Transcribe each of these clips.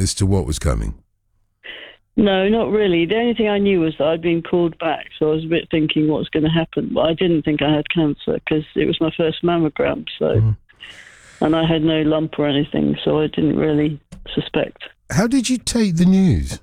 as to what was coming? No, not really. The only thing I knew was that I'd been called back, so I was a bit thinking what was going to happen. But I didn't think I had cancer because it was my first mammogram, and I had no lump or anything, so I didn't really suspect. How did you take the news?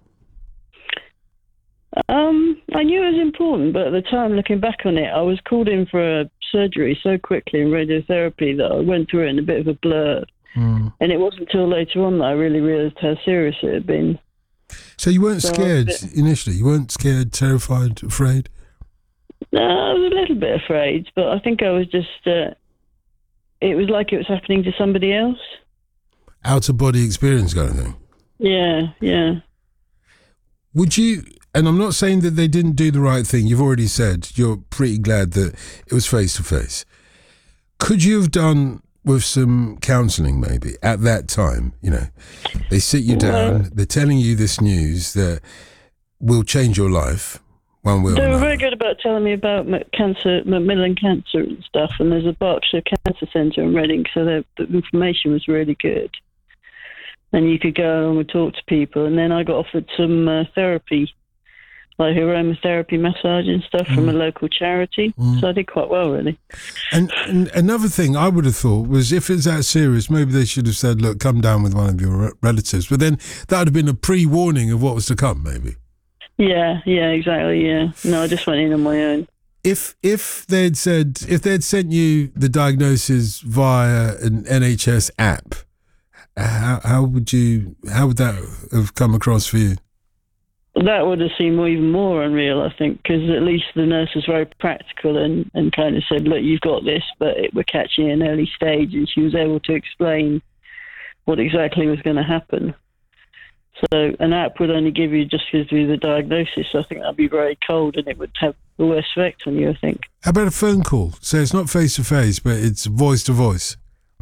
I knew it was important, but at the time, looking back on it, I was called in for a surgery so quickly in radiotherapy that I went through it in a bit of a blur. And it wasn't until later on that I really realised how serious it had been. So you weren't scared initially? You weren't scared, terrified, afraid? No, I was a little bit afraid, but I think I was just... it was like it was happening to somebody else. Out-of-body experience kind of thing? Yeah. Would you... And I'm not saying that they didn't do the right thing. You've already said you're pretty glad that it was face-to-face. Could you have done with some counselling maybe at that time? You know, they sit you down, they're telling you this news that will change your life one way or another. They were very good about telling me about cancer, Macmillan cancer and stuff, and there's a Berkshire Cancer Centre in Reading, so the information was really good. And you could go along and talk to people, and then I got offered some therapy, like aromatherapy massage and stuff from a local charity. So I did quite well, really. And another thing I would have thought was if it's that serious, maybe they should have said, look, come down with one of your relatives. But then that would have been a pre-warning of what was to come, maybe. Yeah, exactly, yeah. No, I just went in on my own. If they'd sent you the diagnosis via an NHS app, how would that have come across for you? That would have seemed even more unreal, I think, because at least the nurse was very practical and kind of said, look, you've got this, but we're catching it in an early stage, and she was able to explain what exactly was going to happen. So an app would only give you the diagnosis. So I think that'd be very cold and it would have the worst effect on you, I think. How about a phone call? So it's not face-to-face, but it's voice-to-voice.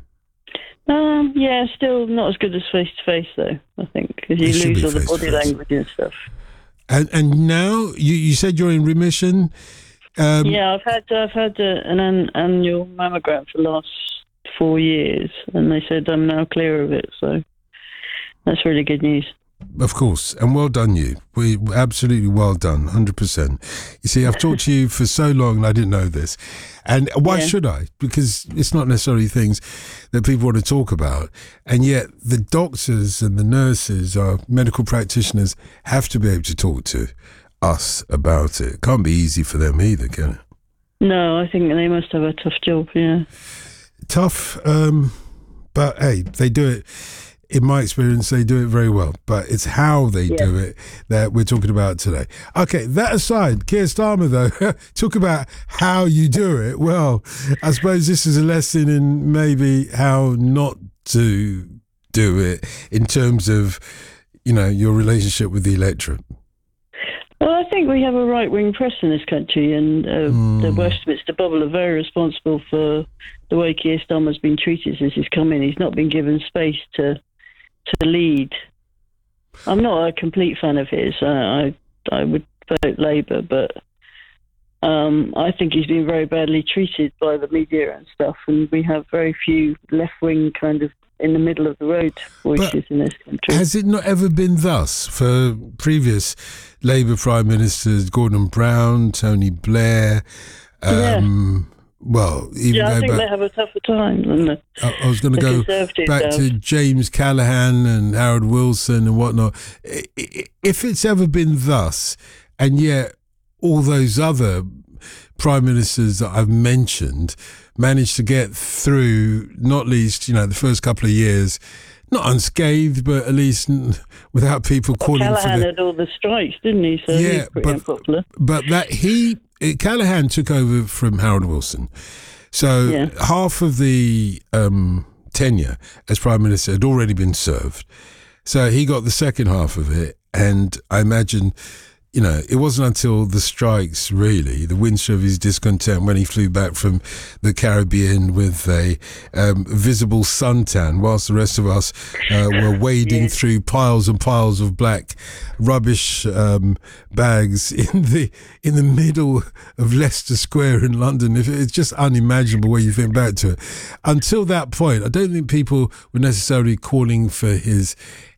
Yeah, still not as good as face-to-face, though, I think, because you lose all the body language and stuff. And now, you said you're in remission? Yeah, I've had an annual mammogram for the last 4 years, and they said I'm now clear of it, so that's really good news. Of course, and well done you. We absolutely well done, 100%. You see, I've talked to you for so long and I didn't know this. And why should I? Because it's not necessarily things that people want to talk about. And yet the doctors and the nurses, our medical practitioners, have to be able to talk to us about it. Can't be easy for them either, can it? No, I think they must have a tough job, yeah. Tough, but hey, they do it. In my experience, they do it very well, but it's how they do it that we're talking about today. Okay, that aside, Keir Starmer, though, talk about how you do it. Well, I suppose this is a lesson in maybe how not to do it in terms of, your relationship with the electorate. Well, I think we have a right-wing press in this country, and the Westminster bubble are very responsible for the way Keir Starmer's been treated since he's come in. He's not been given space to lead. I'm not a complete fan of his. I would vote Labour, but I think he's been very badly treated by the media and stuff, and we have very few left-wing kind of in the middle of the road voices in this country. Has it not ever been thus for previous Labour Prime Ministers, Gordon Brown, Tony Blair? Well, even I think they have a tougher time than the I was going to go back to James Callaghan and Harold Wilson and whatnot. If it's ever been thus, and yet all those other prime ministers that I've mentioned managed to get through, not least, the first couple of years, not unscathed, but at least without people calling Callaghan for had all the strikes, didn't he? So he was pretty unpopular. But Callaghan took over from Harold Wilson. So half of the tenure as Prime Minister had already been served. So he got the second half of it. And I imagine, it wasn't until the strikes, really, the winter of his discontent, when he flew back from the Caribbean with a visible suntan, whilst the rest of us were wading through piles and piles of black rubbish bags in the middle of Leicester Square in London. It's just unimaginable when you think back to it. Until that point, I don't think people were necessarily calling for his